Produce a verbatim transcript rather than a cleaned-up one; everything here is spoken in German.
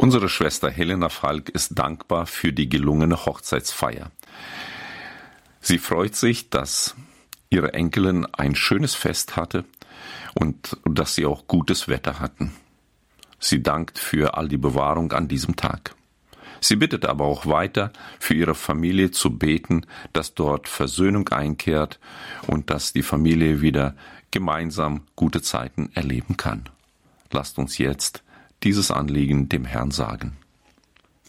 Unsere Schwester Helena Falk ist dankbar für die gelungene Hochzeitsfeier. Sie freut sich, dass ihre Enkelin ein schönes Fest hatte und dass sie auch gutes Wetter hatten. Sie dankt für all die Bewahrung an diesem Tag. Sie bittet aber auch weiter, für ihre Familie zu beten, dass dort Versöhnung einkehrt und dass die Familie wieder gemeinsam gute Zeiten erleben kann. Lasst uns jetzt dieses Anliegen dem Herrn sagen.